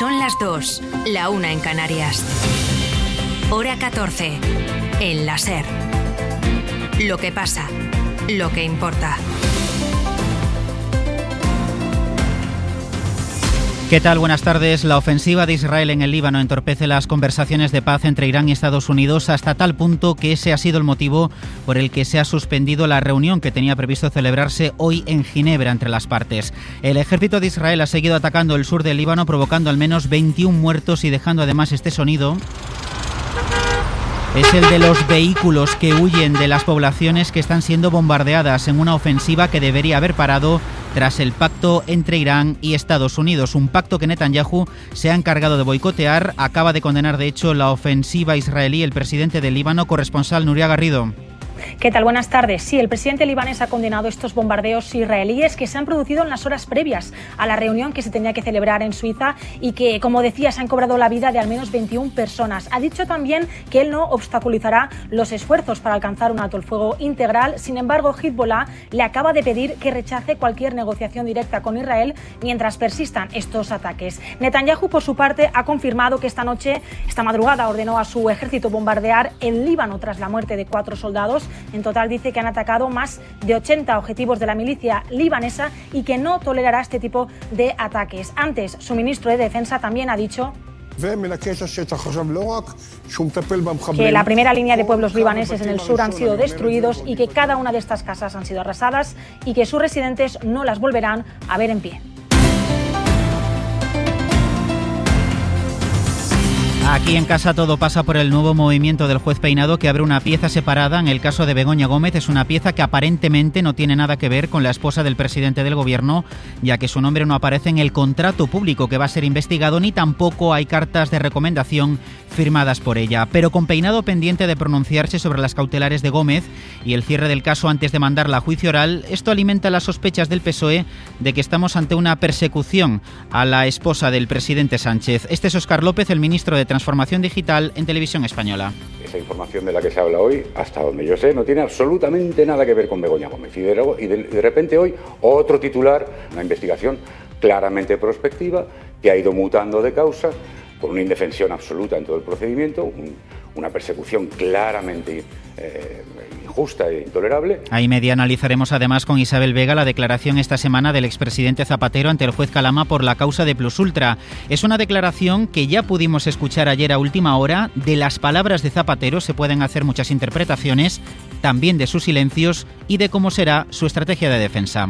Son las 2, la 1 en Canarias. Hora 14, en la SER. Lo que pasa, lo que importa. ¿Qué tal? Buenas tardes. La ofensiva de Israel en el Líbano entorpece las conversaciones de paz entre Irán y Estados Unidos hasta tal punto que ese ha sido el motivo por el que se ha suspendido la reunión que tenía previsto celebrarse hoy en Ginebra entre las partes. El ejército de Israel ha seguido atacando el sur del Líbano, provocando al menos 21 muertos y dejando además este sonido. Es el de los vehículos que huyen de las poblaciones que están siendo bombardeadas en una ofensiva que debería haber parado tras el pacto entre Irán y Estados Unidos. Un pacto que Netanyahu se ha encargado de boicotear. Acaba de condenar, de hecho, la ofensiva israelí el presidente del Líbano, corresponsal Nuria Garrido. ¿Qué tal? Buenas tardes. Sí, el presidente libanés ha condenado estos bombardeos israelíes que se han producido en las horas previas a la reunión que se tenía que celebrar en Suiza y que, como decía, se han cobrado la vida de al menos 21 personas. Ha dicho también que él no obstaculizará los esfuerzos para alcanzar un alto el fuego integral. Sin embargo, Hezbollah le acaba de pedir que rechace cualquier negociación directa con Israel mientras persistan estos ataques. Netanyahu, por su parte, ha confirmado que esta madrugada, ordenó a su ejército bombardear el Líbano tras la muerte de 4 soldados. En total dice que han atacado más de 80 objetivos de la milicia libanesa y que no tolerará este tipo de ataques. Antes, su ministro de Defensa también ha dicho que la primera línea de pueblos libaneses en el sur han sido destruidos y que cada una de estas casas han sido arrasadas y que sus residentes no las volverán a ver en pie. Aquí en casa todo pasa por el nuevo movimiento del juez Peinado, que abre una pieza separada en el caso de Begoña Gómez. Es una pieza que aparentemente no tiene nada que ver con la esposa del presidente del gobierno, ya que su nombre no aparece en el contrato público que va a ser investigado, ni tampoco hay cartas de recomendación firmadas por ella. Pero con Peinado pendiente de pronunciarse sobre las cautelares de Gómez y el cierre del caso antes de mandarla a juicio oral, esto alimenta las sospechas del PSOE de que estamos ante una persecución a la esposa del presidente Sánchez. Este es Óscar López, el ministro de Transformación Digital en Televisión Española. Esa información de la que se habla hoy, hasta donde yo sé, no tiene absolutamente nada que ver con Begoña Gómez. Y de repente hoy, otro titular, una investigación claramente prospectiva que ha ido mutando de causa, con una indefensión absoluta en todo el procedimiento, una persecución claramente injusta e intolerable. A media analizaremos además con Isabel Vega la declaración esta semana del expresidente Zapatero ante el juez Calama por la causa de Plus Ultra. Es una declaración que ya pudimos escuchar ayer a última hora. De las palabras de Zapatero se pueden hacer muchas interpretaciones, también de sus silencios y de cómo será su estrategia de defensa.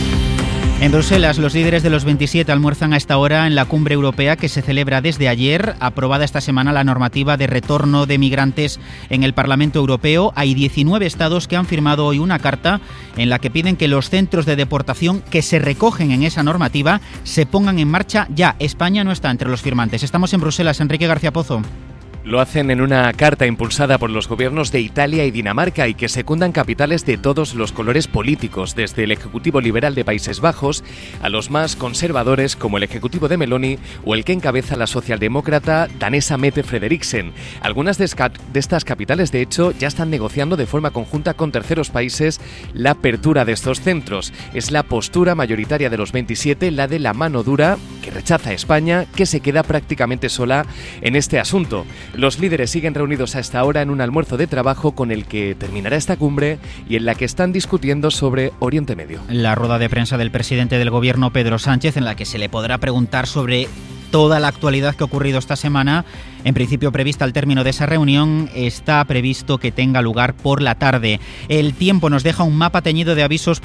En Bruselas, los líderes de los 27 almuerzan a esta hora en la cumbre europea que se celebra desde ayer. Aprobada esta semana la normativa de retorno de migrantes en el Parlamento Europeo. Hay 19 estados que han firmado hoy una carta en la que piden que los centros de deportación que se recogen en esa normativa se pongan en marcha ya. España no está entre los firmantes. Estamos en Bruselas. Enrique García Pozo. Lo hacen en una carta impulsada por los gobiernos de Italia y Dinamarca y que secundan capitales de todos los colores políticos, desde el Ejecutivo Liberal de Países Bajos a los más conservadores como el Ejecutivo de Meloni o el que encabeza la socialdemócrata danesa Mette Frederiksen. Algunas de estas capitales, de hecho, ya están negociando de forma conjunta con terceros países la apertura de estos centros. Es la postura mayoritaria de los 27, la de la mano dura, que rechaza a España, que se queda prácticamente sola en este asunto. Los líderes siguen reunidos a esta hora en un almuerzo de trabajo con el que terminará esta cumbre y en la que están discutiendo sobre Oriente Medio. La rueda de prensa del presidente del gobierno, Pedro Sánchez, en la que se le podrá preguntar sobre toda la actualidad que ha ocurrido esta semana. En principio prevista al término de esa reunión, está previsto que tenga lugar por la tarde. El tiempo nos deja un mapa teñido de avisos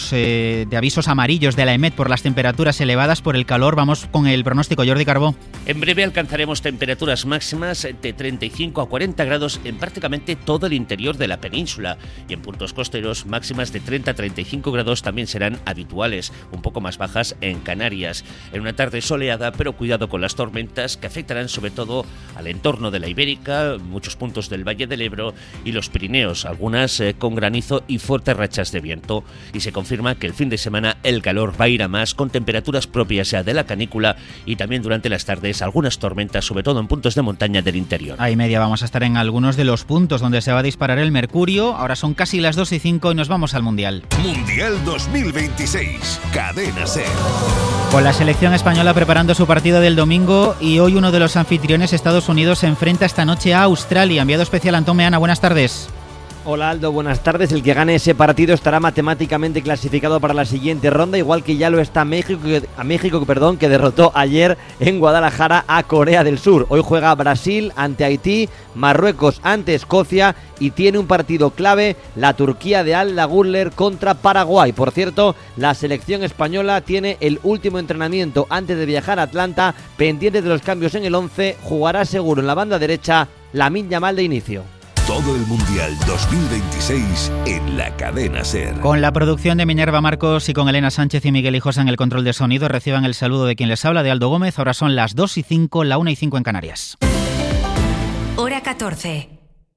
de avisos amarillos de la EMET por las temperaturas elevadas por el calor. Vamos con el pronóstico, Jordi Carbó. En breve alcanzaremos temperaturas máximas de 35 a 40 grados en prácticamente todo el interior de la península y en puntos costeros máximas de 30 a 35 grados también serán habituales, un poco más bajas en Canarias. En una tarde soleada, pero cuidado con las tormentas que afectarán sobre todo al entorno de la Ibérica, muchos puntos del Valle del Ebro y los Pirineos, algunas con granizo y fuertes rachas de viento. Y se confirma que el fin de semana el calor va a ir a más, con temperaturas propias ya de la canícula y también durante las tardes algunas tormentas, sobre todo en puntos de montaña del interior. A y media vamos a estar en algunos de los puntos donde se va a disparar el mercurio. Ahora son casi las 2:05 y nos vamos al Mundial. Mundial 2026, Cadena SER. Con la selección española preparando su partido del domingo y hoy uno de los anfitriones, Estados Unidos, se enfrenta esta noche a Australia. Enviado especial Antón Meana, buenas tardes. Hola Aldo, buenas tardes. El que gane ese partido estará matemáticamente clasificado para la siguiente ronda, igual que ya lo está México, que derrotó ayer en Guadalajara a Corea del Sur. Hoy juega Brasil ante Haití, Marruecos ante Escocia y tiene un partido clave, la Turquía de Al Laguller contra Paraguay. Por cierto, la selección española tiene el último entrenamiento antes de viajar a Atlanta, pendiente de los cambios en el 11, jugará seguro en la banda derecha Lamine Yamal de inicio. Todo el Mundial 2026 en la Cadena SER. Con la producción de Minerva Marcos y con Elena Sánchez y Miguel Hijosa en el control de sonido, reciban el saludo de quien les habla, de Aldo Gómez. Ahora son las 2:05, la 1:05 en Canarias. Hora 14.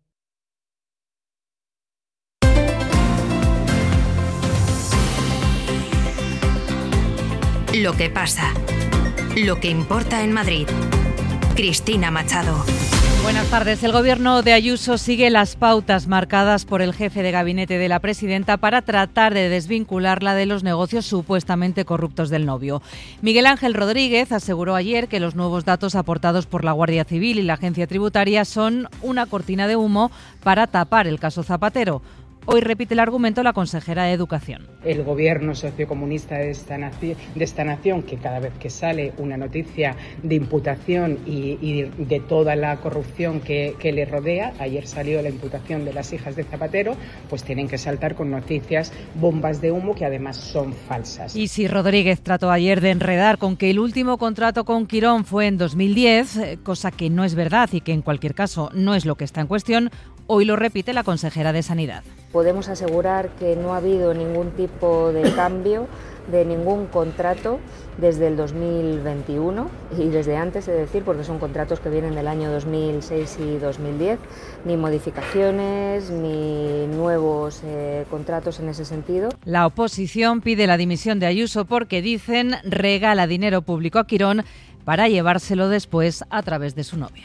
Lo que pasa. Lo que importa en Madrid. Cristina Machado. Buenas tardes. El gobierno de Ayuso sigue las pautas marcadas por el jefe de gabinete de la presidenta para tratar de desvincularla de los negocios supuestamente corruptos del novio. Miguel Ángel Rodríguez aseguró ayer que los nuevos datos aportados por la Guardia Civil y la Agencia Tributaria son una cortina de humo para tapar el caso Zapatero. Hoy repite el argumento la consejera de Educación. El gobierno sociocomunista de esta nación, que cada vez que sale una noticia de imputación y de toda la corrupción que le rodea, ayer salió la imputación de las hijas de Zapatero, pues tienen que saltar con noticias, bombas de humo que además son falsas. Y si Rodríguez trató ayer de enredar con que el último contrato con Quirón fue en 2010, cosa que no es verdad y que en cualquier caso no es lo que está en cuestión, hoy lo repite la consejera de Sanidad. Podemos asegurar que no ha habido ningún tipo de cambio de ningún contrato desde el 2021 y desde antes, es decir, porque son contratos que vienen del año 2006 y 2010, ni modificaciones ni nuevos contratos en ese sentido. La oposición pide la dimisión de Ayuso porque, dicen, regala dinero público a Quirón para llevárselo después a través de su novio.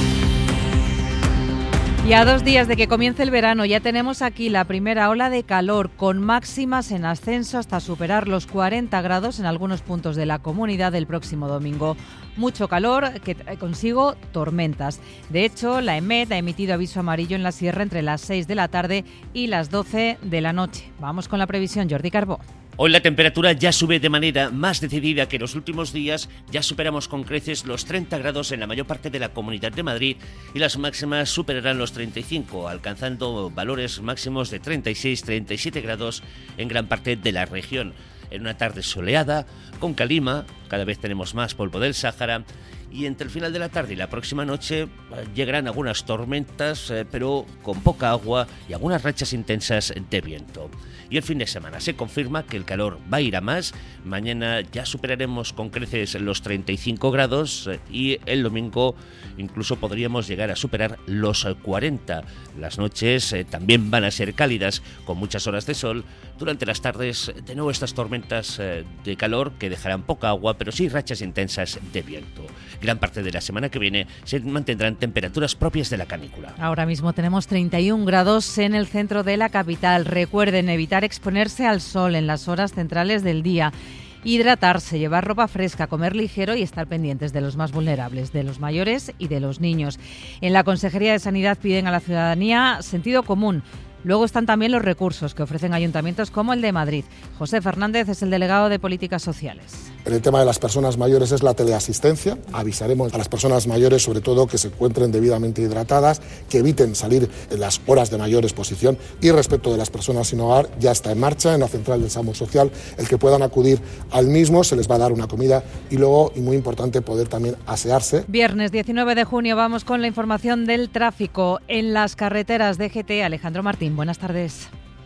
Y a 2 días de que comience el verano ya tenemos aquí la primera ola de calor, con máximas en ascenso hasta superar los 40 grados en algunos puntos de la comunidad el próximo domingo. Mucho calor que trae consigo tormentas. De hecho, la EMET ha emitido aviso amarillo en la sierra entre las 6 de la tarde y las 12 de la noche. Vamos con la previsión, Jordi Carbó. Hoy la temperatura ya sube de manera más decidida que en los últimos días. Ya superamos con creces los 30 grados en la mayor parte de la Comunidad de Madrid y las máximas superarán los 35, alcanzando valores máximos de 36-37 grados en gran parte de la región. En una tarde soleada, con calima, cada vez tenemos más polvo del Sáhara, y entre el final de la tarde y la próxima noche llegarán algunas tormentas, pero con poca agua y algunas rachas intensas de viento. Y el fin de semana se confirma que el calor va a ir a más. Mañana ya superaremos con creces los 35 grados y el domingo incluso podríamos llegar a superar los 40. Las noches también van a ser cálidas, con muchas horas de sol. Durante las tardes, de nuevo estas tormentas de calor que dejarán poca agua, pero sí rachas intensas de viento. Gran parte de la semana que viene se mantendrán temperaturas propias de la canícula. Ahora mismo tenemos 31 grados en el centro de la capital. Recuerden evitar exponerse al sol en las horas centrales del día. Hidratarse, llevar ropa fresca, comer ligero y estar pendientes de los más vulnerables, de los mayores y de los niños. En la Consejería de Sanidad piden a la ciudadanía sentido común. Luego están también los recursos que ofrecen ayuntamientos como el de Madrid. José Fernández es el delegado de Políticas Sociales. En el tema de las personas mayores es la teleasistencia. Avisaremos a las personas mayores, sobre todo, que se encuentren debidamente hidratadas, que eviten salir en las horas de mayor exposición. Y respecto de las personas sin hogar, ya está en marcha en la central del SAMUR Social el que puedan acudir al mismo, se les va a dar una comida y luego, y muy importante, poder también asearse. Viernes 19 de junio vamos con la información del tráfico en las carreteras de GT. Alejandro Martín, buenas tardes.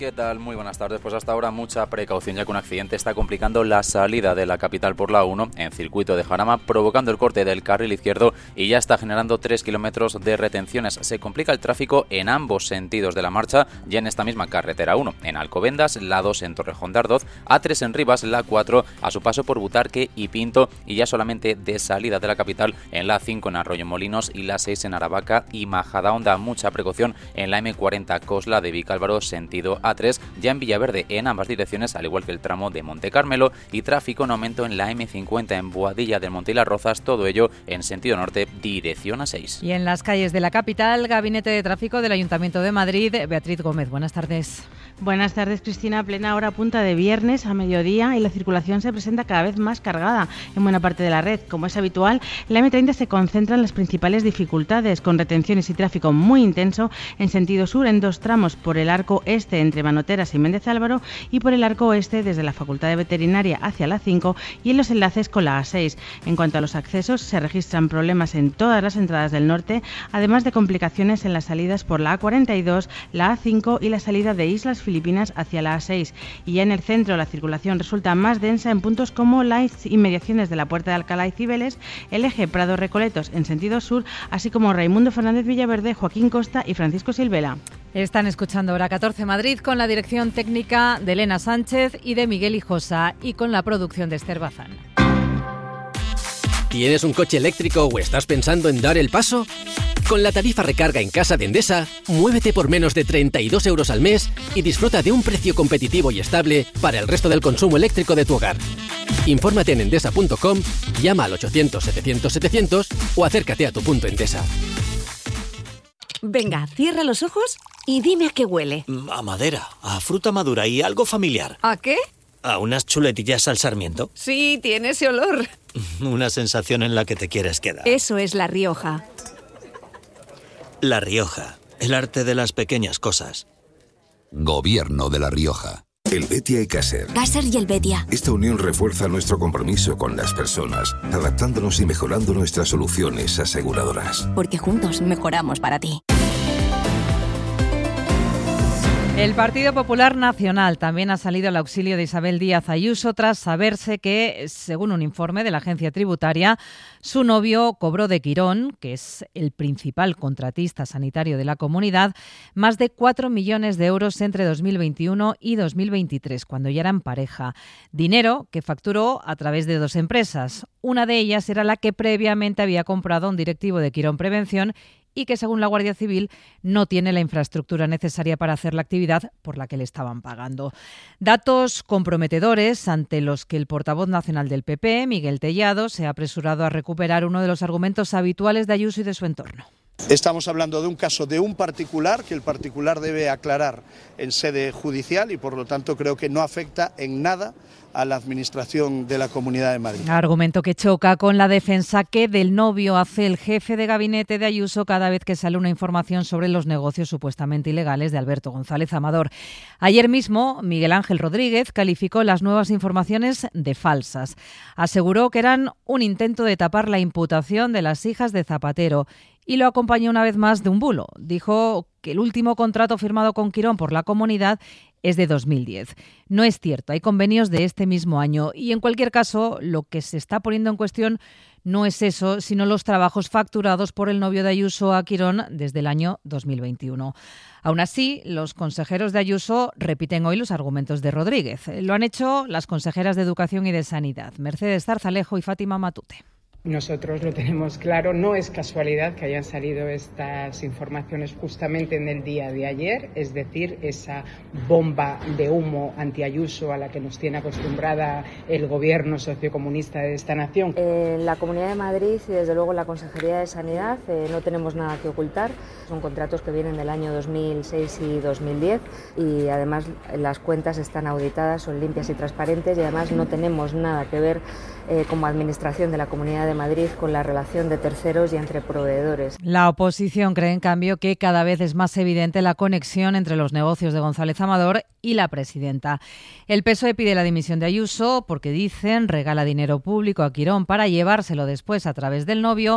¿Qué tal? Muy buenas tardes. Pues hasta ahora mucha precaución, ya que un accidente está complicando la salida de la capital por la 1 en circuito de Jarama, provocando el corte del carril izquierdo y ya está generando 3 kilómetros de retenciones. Se complica el tráfico en ambos sentidos de la marcha, ya en esta misma carretera 1, en Alcobendas, la 2 en Torrejón de Ardoz, A3 en Rivas, la 4 a su paso por Butarque y Pinto, y ya solamente de salida de la capital en la 5 en Arroyomolinos y la 6 en Aravaca y Majadahonda. Mucha precaución en la M40 Cosla de Vicálvaro, sentido A3, ya en Villaverde en ambas direcciones, al igual que el tramo de Monte Carmelo, y tráfico en aumento en la M50 en Boadilla del Monte y Las Rozas, todo ello en sentido norte, dirección A6. Y en las calles de la capital, Gabinete de Tráfico del Ayuntamiento de Madrid, Beatriz Gómez, buenas tardes. Buenas tardes, Cristina. Plena hora punta de viernes a mediodía y la circulación se presenta cada vez más cargada en buena parte de la red. Como es habitual, en la M30 se concentran las principales dificultades, con retenciones y tráfico muy intenso en sentido sur en 2 tramos, por el arco este entre Manoteras y Méndez Álvaro y por el arco oeste desde la Facultad de Veterinaria hacia la 5 y en los enlaces con la A6. En cuanto a los accesos, se registran problemas en todas las entradas del norte, además de complicaciones en las salidas por la A42, la A5 y la salida de Islas Filipinas hacia la A6. Y ya en el centro la circulación resulta más densa en puntos como las inmediaciones de la Puerta de Alcalá y Cibeles, el eje Prado-Recoletos en sentido sur, así como Raimundo Fernández Villaverde, Joaquín Costa y Francisco Silvela. Están escuchando Hora 14 Madrid con la dirección técnica de Elena Sánchez y de Miguel Hijosa y con la producción de Esther Bazán. ¿Tienes un coche eléctrico o estás pensando en dar el paso? Con la tarifa recarga en casa de Endesa, muévete por menos de 32 euros al mes y disfruta de un precio competitivo y estable para el resto del consumo eléctrico de tu hogar. Infórmate en endesa.com, llama al 800-700-700 o acércate a tu punto Endesa. Venga, cierra los ojos y dime a qué huele. A madera, a fruta madura y algo familiar. ¿A qué? A unas chuletillas al sarmiento. Sí, tiene ese olor. Una sensación en la que te quieres quedar. Eso es La Rioja. La Rioja, el arte de las pequeñas cosas. Gobierno de La Rioja. El Betia y Caser. Caser y el Betia. Esta unión refuerza nuestro compromiso con las personas, adaptándonos y mejorando nuestras soluciones aseguradoras. Porque juntos mejoramos para ti. El Partido Popular Nacional también ha salido al auxilio de Isabel Díaz Ayuso tras saberse que, según un informe de la agencia tributaria, su novio cobró de Quirón, que es el principal contratista sanitario de la comunidad, más de 4 millones de euros entre 2021 y 2023, cuando ya eran pareja. Dinero que facturó a través de 2 empresas. Una de ellas era la que previamente había comprado a un directivo de Quirón Prevención y que, según la Guardia Civil, no tiene la infraestructura necesaria para hacer la actividad por la que le estaban pagando. Datos comprometedores ante los que el portavoz nacional del PP, Miguel Tellado, se ha apresurado a recuperar uno de los argumentos habituales de Ayuso y de su entorno. Estamos hablando de un caso de un particular, que el particular debe aclarar en sede judicial y, por lo tanto, creo que no afecta en nada a la Administración de la Comunidad de Madrid. Argumento que choca con la defensa que del novio hace el jefe de gabinete de Ayuso cada vez que sale una información sobre los negocios supuestamente ilegales de Alberto González Amador. Ayer mismo, Miguel Ángel Rodríguez calificó las nuevas informaciones de falsas. Aseguró que eran un intento de tapar la imputación de las hijas de Zapatero y lo acompañó una vez más de un bulo. Dijo que el último contrato firmado con Quirón por la comunidad es de 2010. No es cierto, hay convenios de este mismo año y en cualquier caso lo que se está poniendo en cuestión no es eso, sino los trabajos facturados por el novio de Ayuso a Quirón desde el año 2021. Aún así, los consejeros de Ayuso repiten hoy los argumentos de Rodríguez. Lo han hecho las consejeras de Educación y de Sanidad, Mercedes Zarzalejo y Fátima Matute. Nosotros lo tenemos claro, no es casualidad que hayan salido estas informaciones justamente en el día de ayer, es decir, esa bomba de humo anti-Ayuso a la que nos tiene acostumbrada el gobierno sociocomunista de esta nación. En la Comunidad de Madrid y desde luego en la Consejería de Sanidad no tenemos nada que ocultar, son contratos que vienen del año 2006 y 2010 y además las cuentas están auditadas, son limpias y transparentes y además no tenemos nada que ver como Administración de la Comunidad de Madrid con la relación de terceros y entre proveedores. La oposición cree, en cambio, que cada vez es más evidente la conexión entre los negocios de González Amador y la presidenta. El PSOE pide la dimisión de Ayuso porque, dicen, regala dinero público a Quirón para llevárselo después a través del novio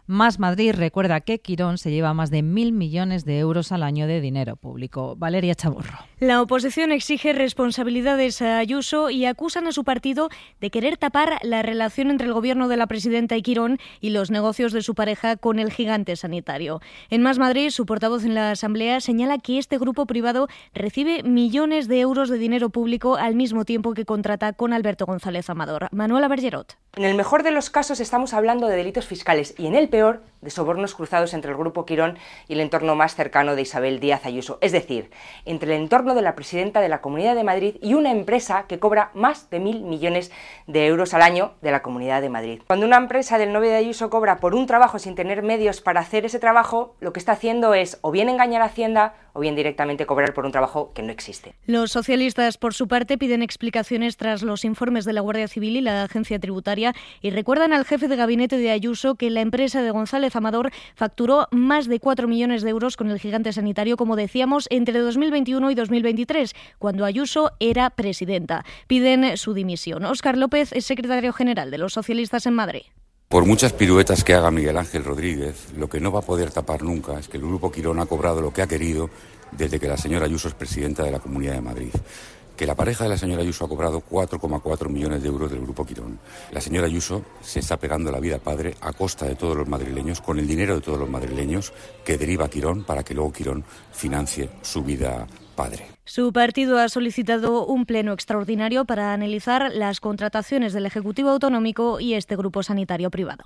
Más Madrid recuerda que Quirón se lleva más de 1.000 millones de euros al año de dinero público. Valeria Chaborro. La oposición exige responsabilidades a Ayuso y acusan a su partido de querer tapar la relación entre el gobierno de la presidenta y Quirón y los negocios de su pareja con el gigante sanitario. En Más Madrid, su portavoz en la Asamblea señala que este grupo privado recibe millones de euros de dinero público al mismo tiempo que contrata con Alberto González Amador. Manuela Bergerot. En el mejor de los casos estamos hablando de delitos fiscales y en el peor de sobornos cruzados entre el Grupo Quirón y el entorno más cercano de Isabel Díaz Ayuso, es decir, entre el entorno de la presidenta de la Comunidad de Madrid y una empresa que cobra más de 1.000 millones de euros al año de la Comunidad de Madrid. Cuando una empresa del novio de Ayuso cobra por un trabajo sin tener medios para hacer ese trabajo, lo que está haciendo es o bien engañar a Hacienda o bien directamente cobrar por un trabajo que no existe. Los socialistas, por su parte, piden explicaciones tras los informes de la Guardia Civil y la Agencia Tributaria y recuerdan al jefe de gabinete de Ayuso que la empresa de González Amador facturó más de 4 millones de euros con el gigante sanitario, como decíamos, entre 2021 y 2023, cuando Ayuso era presidenta. Piden su dimisión. Óscar López es secretario general de los socialistas en Madrid. Por muchas piruetas que haga Miguel Ángel Rodríguez, lo que no va a poder tapar nunca es que el Grupo Quirón ha cobrado lo que ha querido desde que la señora Ayuso es presidenta de la Comunidad de Madrid. Que la pareja de la señora Ayuso ha cobrado 4,4 millones de euros del Grupo Quirón. La señora Ayuso se está pegando la vida padre a costa de todos los madrileños, con el dinero de todos los madrileños que deriva Quirón para que luego Quirón financie su vida padre. Su partido ha solicitado un pleno extraordinario para analizar las contrataciones del Ejecutivo Autonómico y este grupo sanitario privado.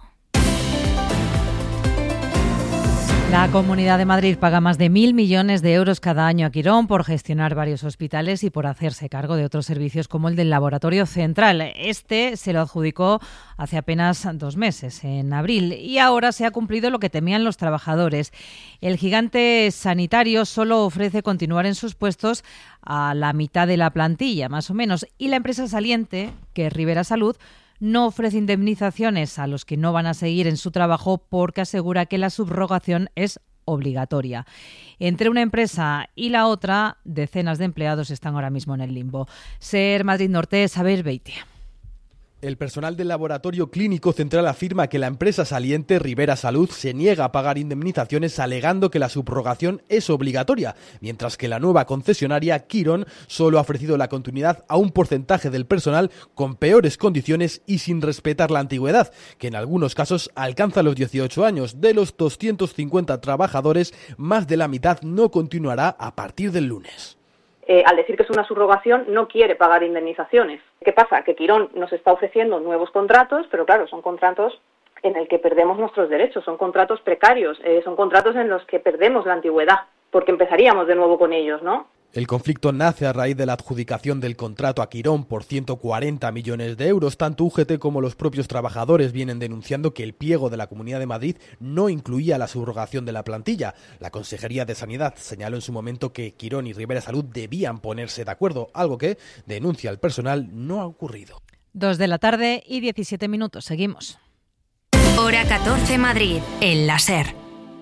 La Comunidad de Madrid paga más de 1.000 millones de euros cada año a Quirón por gestionar varios hospitales y por hacerse cargo de otros servicios como el del Laboratorio Central. Este se lo adjudicó hace apenas 2 meses, en abril, y ahora se ha cumplido lo que temían los trabajadores. El gigante sanitario solo ofrece continuar en sus puestos a la mitad de la plantilla, más o menos, y la empresa saliente, que es Ribera Salud, no ofrece indemnizaciones a los que no van a seguir en su trabajo porque asegura que la subrogación es obligatoria. Entre una empresa y la otra, decenas de empleados están ahora mismo en el limbo. Ser Madrid Norte, Saber Beitia. El personal del Laboratorio Clínico Central afirma que la empresa saliente Ribera Salud se niega a pagar indemnizaciones alegando que la subrogación es obligatoria, mientras que la nueva concesionaria Quirón solo ha ofrecido la continuidad a un porcentaje del personal con peores condiciones y sin respetar la antigüedad, que en algunos casos alcanza los 18 años. De los 250 trabajadores, más de la mitad no continuará a partir del lunes. Al decir que es una subrogación, no quiere pagar indemnizaciones. ¿Qué pasa? Que Quirón nos está ofreciendo nuevos contratos, pero claro, son contratos en el que perdemos nuestros derechos, son contratos precarios, son contratos en los que perdemos la antigüedad, porque empezaríamos de nuevo con ellos, ¿no? El conflicto nace a raíz de la adjudicación del contrato a Quirón por 140 millones de euros. Tanto UGT como los propios trabajadores vienen denunciando que el pliego de la Comunidad de Madrid no incluía la subrogación de la plantilla. La Consejería de Sanidad señaló en su momento que Quirón y Ribera Salud debían ponerse de acuerdo, algo que, denuncia el personal, no ha ocurrido. 2:17 p.m. Seguimos. Hora 14 Madrid, en la SER.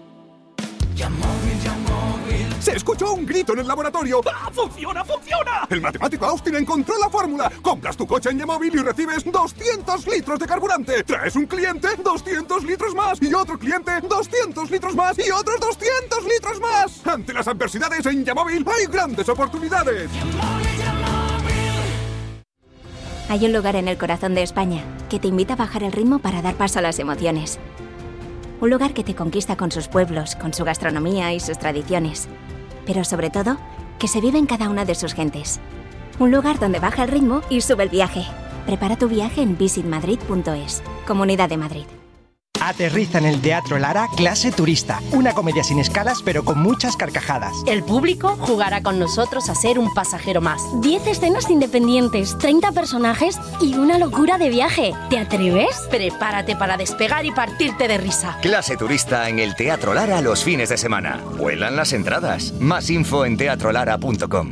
¡Se escuchó un grito en el laboratorio! ¡Ah, funciona, funciona! El matemático Austin encontró la fórmula. Compras tu coche en Yamóvil y recibes 200 litros de carburante. Traes un cliente, 200 litros más. Y otro cliente, 200 litros más. Y otros 200 litros más. Ante las adversidades en Yamóvil hay grandes oportunidades. Hay un lugar en el corazón de España que te invita a bajar el ritmo para dar paso a las emociones. Un lugar que te conquista con sus pueblos, con su gastronomía y sus tradiciones. Pero sobre todo, que se vive en cada una de sus gentes. Un lugar donde baja el ritmo y sube el viaje. Prepara tu viaje en visitmadrid.es. Comunidad de Madrid. Aterriza en el Teatro Lara Clase Turista, una comedia sin escalas pero con muchas carcajadas. El público jugará con nosotros a ser un pasajero más. 10 escenas independientes, 30 personajes y una locura de viaje. ¿Te atreves? Prepárate para despegar y partirte de risa. Clase Turista en el Teatro Lara los fines de semana. Vuelan las entradas. Más info en teatrolara.com.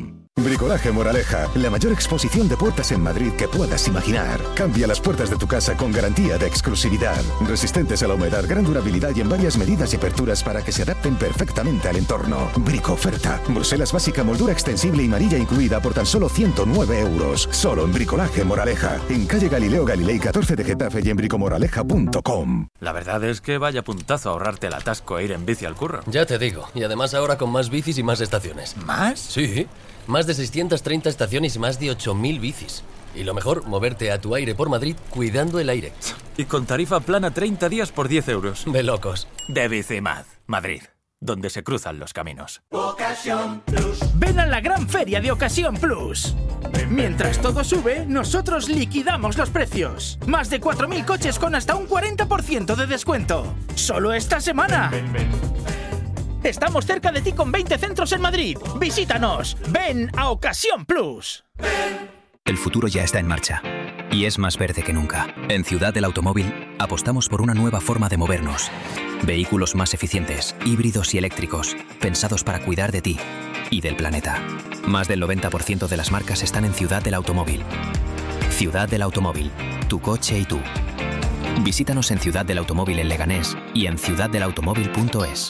Bricolaje Moraleja, la mayor exposición de puertas en Madrid que puedas imaginar. Cambia las puertas de tu casa con garantía de exclusividad. Resistentes a la humedad, gran durabilidad y en varias medidas y aperturas para que se adapten perfectamente al entorno. Brico oferta. Bruselas básica, moldura extensible y manilla incluida por tan solo 109 euros. Solo en Bricolaje Moraleja. En calle Galileo Galilei 14 de Getafe y en bricomoraleja.com. La verdad es que vaya puntazo ahorrarte el atasco e ir en bici al curro. Ya te digo. Y además ahora con más bicis y más estaciones. ¿Más? Sí. Más de 630 estaciones y más de 8.000 bicis. Y lo mejor, moverte a tu aire por Madrid cuidando el aire. Y con tarifa plana 30 días por 10 euros. De locos. De Bicimad, Madrid, donde se cruzan los caminos. Ocasión Plus. Ven a la gran feria de Ocasión Plus. Mientras todo sube, nosotros liquidamos los precios. Más de 4.000 coches con hasta un 40% de descuento. Solo esta semana. Estamos cerca de ti con 20 centros en Madrid. Visítanos. Ven a Ocasión Plus. El futuro ya está en marcha y es más verde que nunca. En Ciudad del Automóvil apostamos por una nueva forma de movernos. Vehículos más eficientes, híbridos y eléctricos, pensados para cuidar de ti y del planeta. Más del 90% de las marcas están en Ciudad del Automóvil. Ciudad del Automóvil, tu coche y tú. Visítanos en Ciudad del Automóvil en Leganés y en ciudaddelautomóvil.es.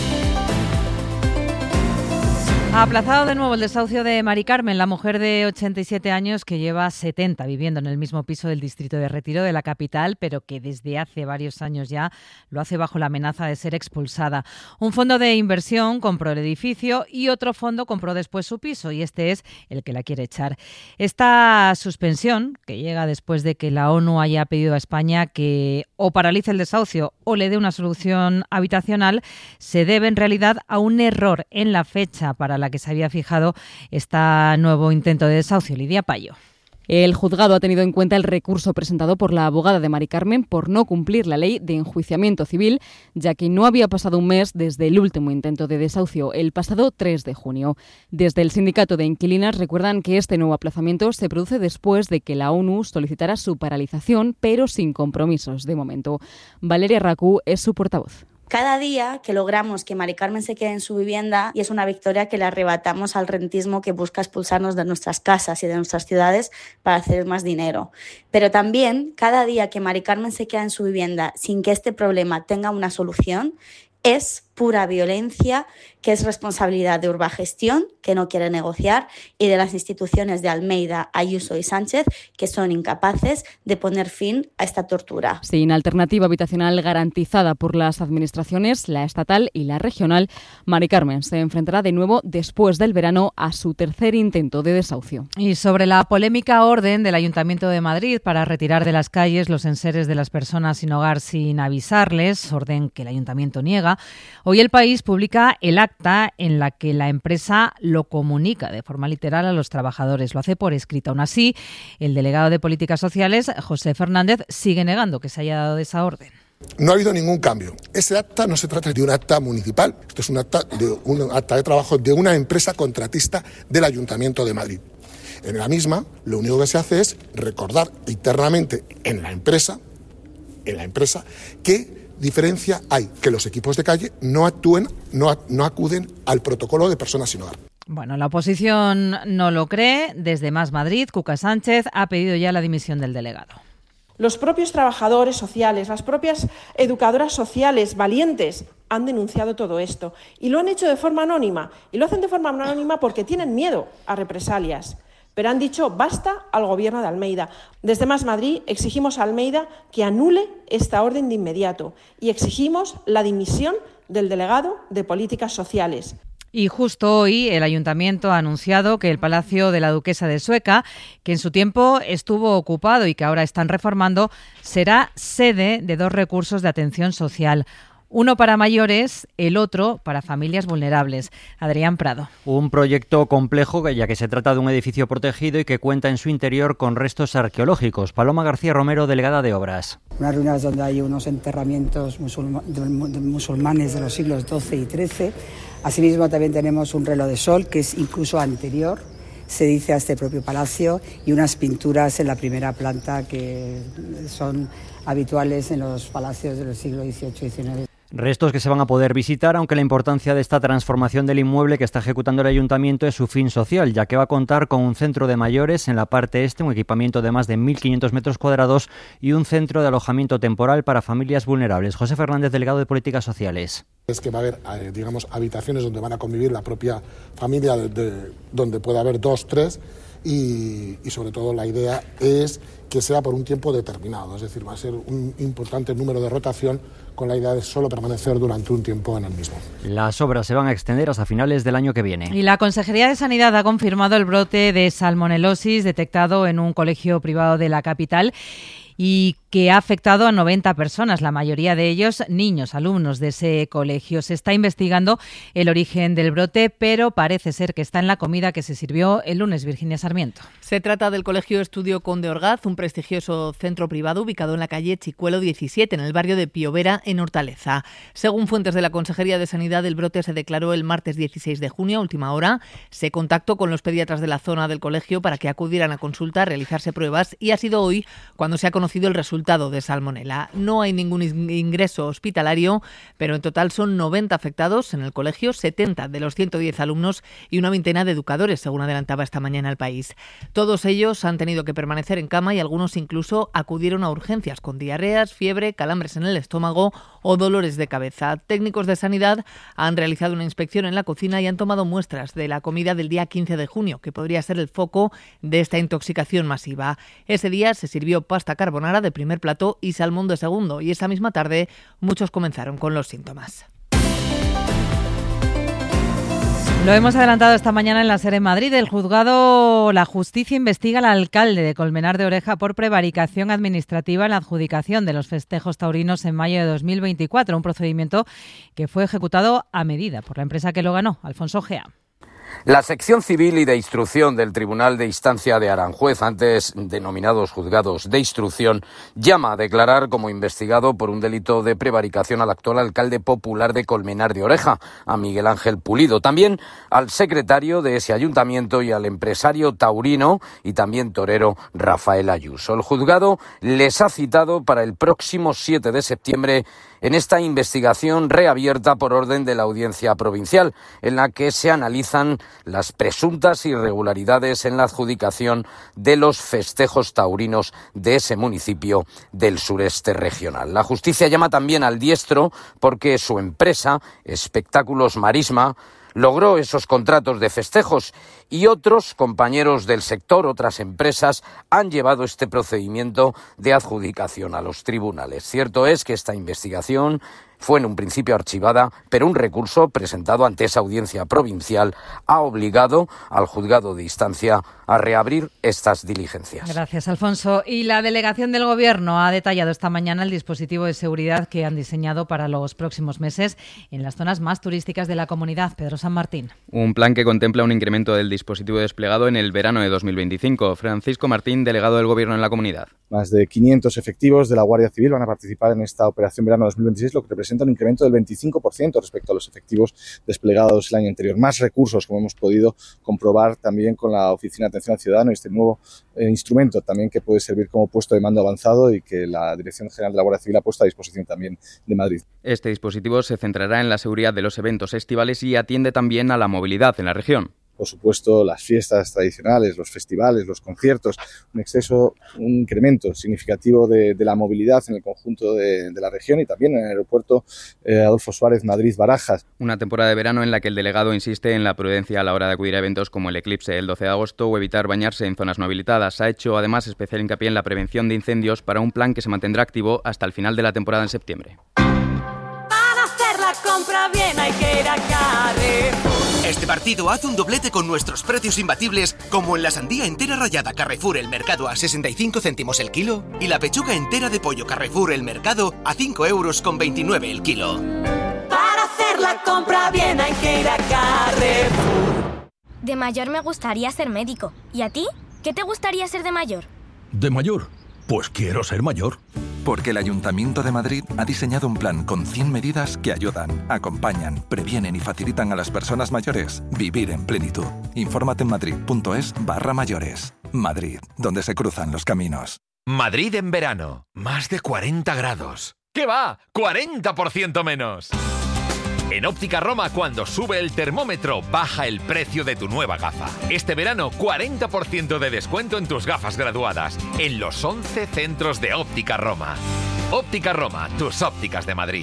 Ha aplazado de nuevo el desahucio de Mari Carmen, la mujer de 87 años que lleva 70 viviendo en el mismo piso del distrito de Retiro de la capital, pero que desde hace varios años ya lo hace bajo la amenaza de ser expulsada. Un fondo de inversión compró el edificio y otro fondo compró después su piso, y este es el que la quiere echar. Esta suspensión, que llega después de que la ONU haya pedido a España que o paralice el desahucio o le dé una solución habitacional, se debe en realidad a un error en la fecha para la que se había fijado este nuevo intento de desahucio. Lidia Payo. El juzgado ha tenido en cuenta el recurso presentado por la abogada de Mari Carmen por no cumplir la ley de enjuiciamiento civil, ya que no había pasado un mes desde el último intento de desahucio, el pasado 3 de junio. Desde el sindicato de inquilinas recuerdan que este nuevo aplazamiento se produce después de que la ONU solicitara su paralización, pero sin compromisos de momento. Valeria Racú es su portavoz. Cada día que logramos que Mari Carmen se quede en su vivienda y es una victoria que le arrebatamos al rentismo que busca expulsarnos de nuestras casas y de nuestras ciudades para hacer más dinero. Pero también cada día que Mari Carmen se queda en su vivienda sin que este problema tenga una solución es pura violencia, que es responsabilidad de Urbagestión, que no quiere negociar, y de las instituciones de Almeida, Ayuso y Sánchez, que son incapaces de poner fin a esta tortura. Sin alternativa habitacional garantizada por las administraciones, la estatal y la regional, Mari Carmen se enfrentará de nuevo después del verano a su tercer intento de desahucio. Y sobre la polémica orden del Ayuntamiento de Madrid para retirar de las calles los enseres de las personas sin hogar sin avisarles, orden que el Ayuntamiento niega, hoy El País publica el acta en la que la empresa lo comunica de forma literal a los trabajadores. Lo hace por escrito. Aún así, el delegado de Políticas Sociales, José Fernández, sigue negando que se haya dado esa orden. No ha habido ningún cambio. Ese acta no se trata de un acta municipal. Esto es un acta de trabajo de una empresa contratista del Ayuntamiento de Madrid. En la misma, lo único que se hace es recordar internamente en la empresa que diferencia hay que los equipos de calle no acuden al protocolo de personas sin hogar. Bueno, la oposición no lo cree. Desde Más Madrid, Cuca Sánchez ha pedido ya la dimisión del delegado. Los propios trabajadores sociales, las propias educadoras sociales valientes han denunciado todo esto y lo han hecho de forma anónima. Y lo hacen de forma anónima porque tienen miedo a represalias. Pero han dicho basta al gobierno de Almeida. Desde Más Madrid exigimos a Almeida que anule esta orden de inmediato y exigimos la dimisión del delegado de Políticas Sociales. Y justo hoy el Ayuntamiento ha anunciado que el Palacio de la Duquesa de Sueca, que en su tiempo estuvo ocupado y que ahora están reformando, será sede de 2 recursos de atención social. Uno para mayores, el otro para familias vulnerables. Adrián Prado. Un proyecto complejo, ya que se trata de un edificio protegido y que cuenta en su interior con restos arqueológicos. Paloma García Romero, delegada de Obras. Unas ruinas donde hay unos enterramientos musulmanes de los siglos XII y XIII. Asimismo, también tenemos un reloj de sol, que es incluso anterior, se dice, a este propio palacio, y unas pinturas en la primera planta que son habituales en los palacios de los siglos XVIII y XIX. Restos que se van a poder visitar, aunque la importancia de esta transformación del inmueble que está ejecutando el ayuntamiento es su fin social, ya que va a contar con un centro de mayores en la parte este, un equipamiento de más de 1.500 metros cuadrados y un centro de alojamiento temporal para familias vulnerables. José Fernández, delegado de Políticas Sociales. Es que va a haber, habitaciones donde van a convivir la propia familia, donde puede haber 2, 3 y sobre todo la idea es que sea por un tiempo determinado, es decir, va a ser un importante número de rotación con la idea de solo permanecer durante un tiempo en el mismo. Las obras se van a extender hasta finales del año que viene. Y la Consejería de Sanidad ha confirmado el brote de salmonelosis detectado en un colegio privado de la capital y que ha afectado a 90 personas, la mayoría de ellos niños, alumnos de ese colegio. Se está investigando el origen del brote, pero parece ser que está en la comida que se sirvió el lunes. Virginia Sarmiento. Se trata del Colegio Estudio Conde Orgaz, un prestigioso centro privado ubicado en la calle Chicuelo 17, en el barrio de Piovera, en Hortaleza. Según fuentes de la Consejería de Sanidad, el brote se declaró el martes 16 de junio, a última hora. Se contactó con los pediatras de la zona del colegio para que acudieran a consulta, a realizarse pruebas, y ha sido hoy cuando se ha conocido el resultado de salmonela. No hay ningún ingreso hospitalario, pero en total son 90 afectados en el colegio, 70 de los 110 alumnos y una veintena de educadores, según adelantaba esta mañana El País. Todos ellos han tenido que permanecer en cama y algunos incluso acudieron a urgencias con diarreas, fiebre, calambres en el estómago o dolores de cabeza. Técnicos de sanidad han realizado una inspección en la cocina y han tomado muestras de la comida del día 15 de junio, que podría ser el foco de esta intoxicación masiva. Ese día se sirvió pasta carbonara de primer plato y salmón de segundo, y esa misma tarde muchos comenzaron con los síntomas. Lo hemos adelantado esta mañana en la SER en Madrid. La justicia investiga al alcalde de Colmenar de Oreja por prevaricación administrativa en la adjudicación de los festejos taurinos en mayo de 2024, un procedimiento que fue ejecutado a medida por la empresa que lo ganó, Alfonso Gea. La sección civil y de instrucción del Tribunal de Instancia de Aranjuez, antes denominados juzgados de instrucción, llama a declarar como investigado por un delito de prevaricación al actual alcalde popular de Colmenar de Oreja, a Miguel Ángel Pulido. También al secretario de ese ayuntamiento y al empresario taurino y también torero Rafael Ayuso. El juzgado les ha citado para el próximo 7 de septiembre en esta investigación reabierta por orden de la Audiencia Provincial, en la que se analizan las presuntas irregularidades en la adjudicación de los festejos taurinos de ese municipio del sureste regional. La justicia llama también al diestro porque su empresa, Espectáculos Marisma, logró esos contratos de festejos y otros compañeros del sector, otras empresas, han llevado este procedimiento de adjudicación a los tribunales. Cierto es que esta investigación fue en un principio archivada, pero un recurso presentado ante esa audiencia provincial ha obligado al juzgado de instancia a reabrir estas diligencias. Gracias, Alfonso. Y la delegación del Gobierno ha detallado esta mañana el dispositivo de seguridad que han diseñado para los próximos meses en las zonas más turísticas de la comunidad. Pedro San Martín. Un plan que contempla un incremento del dispositivo desplegado en el verano de 2025. Francisco Martín, delegado del Gobierno en la comunidad. Más de 500 efectivos de la Guardia Civil van a participar en esta operación verano 2026, lo que representa un incremento del 25% respecto a los efectivos desplegados el año anterior. Más recursos, como hemos podido comprobar también con la Oficina de Atención al Ciudadano y este nuevo instrumento también que puede servir como puesto de mando avanzado y que la Dirección General de la Guardia Civil ha puesto a disposición también de Madrid. Este dispositivo se centrará en la seguridad de los eventos estivales y atiende también a la movilidad en la región. Por supuesto, las fiestas tradicionales, los festivales, los conciertos, un incremento significativo de la movilidad en el conjunto de la región y también en el aeropuerto Adolfo Suárez Madrid-Barajas. Una temporada de verano en la que el delegado insiste en la prudencia a la hora de acudir a eventos como el eclipse el 12 de agosto o evitar bañarse en zonas no habilitadas. Ha hecho además especial hincapié en la prevención de incendios para un plan que se mantendrá activo hasta el final de la temporada en septiembre. Para hacer la compra bien hay que ir a Carrefour. Este partido hace un doblete con nuestros precios imbatibles, como en la sandía entera rallada Carrefour El Mercado a 65 céntimos el kilo y la pechuga entera de pollo Carrefour El Mercado a 5,29 € el kilo. Para hacer la compra bien hay que ir a Carrefour. De mayor me gustaría ser médico. ¿Y a ti? ¿Qué te gustaría ser de mayor? ¿De mayor? Pues quiero ser mayor. Porque el Ayuntamiento de Madrid ha diseñado un plan con 100 medidas que ayudan, acompañan, previenen y facilitan a las personas mayores vivir en plenitud. Infórmate en madrid.es/mayores. Madrid, donde se cruzan los caminos. Madrid en verano. Más de 40 grados. ¿Qué va? ¡40% menos! En Óptica Roma, cuando sube el termómetro, baja el precio de tu nueva gafa. Este verano, 40% de descuento en tus gafas graduadas, en los 11 centros de Óptica Roma. Óptica Roma, tus ópticas de Madrid.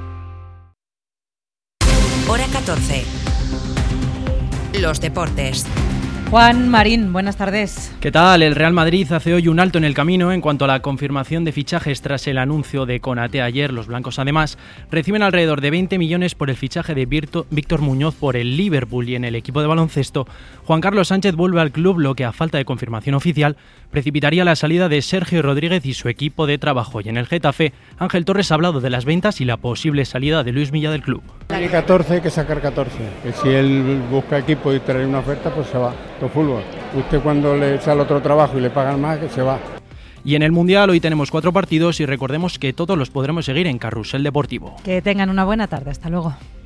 Hora 14. Los deportes. Juan Marín, buenas tardes. ¿Qué tal? El Real Madrid hace hoy un alto en el camino en cuanto a la confirmación de fichajes tras el anuncio de Konaté ayer. Los blancos, además, reciben alrededor de 20 millones por el fichaje de Víctor Muñoz por el Liverpool. Y en el equipo de baloncesto, Juan Carlos Sánchez vuelve al club, lo que, a falta de confirmación oficial, precipitaría la salida de Sergio Rodríguez y su equipo de trabajo. Y en el Getafe, Ángel Torres ha hablado de las ventas y la posible salida de Luis Milla del club. Hay 14, hay que sacar 14. Que si él busca equipo y trae una oferta, pues se va. Fútbol. Usted cuando le sale otro trabajo y le pagan más, que se va. Y en el Mundial hoy tenemos 4 partidos y recordemos que todos los podremos seguir en Carrusel Deportivo. Que tengan una buena tarde. Hasta luego.